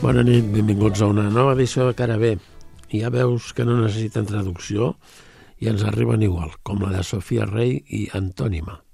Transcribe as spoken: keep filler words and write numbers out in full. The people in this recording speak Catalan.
Bona nit, benvinguts a una nova edició de Cara B. Ja veus que no necessiten traducció i ens arriben igual, com la de Sofia Rey i Antònima.